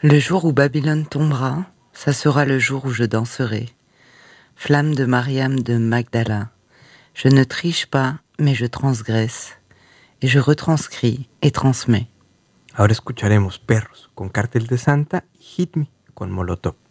Le jour où Babylone tombera, ça sera le jour où je danserai. Flamme de Mariam de Magdala. Je ne triche pas, mais je transgresse. Et je retranscris et transmets. Ahora escucharemos Perros con Cartel de Santa y Hit Me con Molotov.